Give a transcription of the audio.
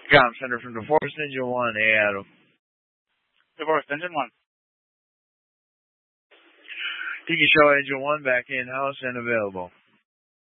Comm Center from DeForest Engine 1, hey Adam. DeForest Engine 1. Tiki Show Engine 1 back in-house and available.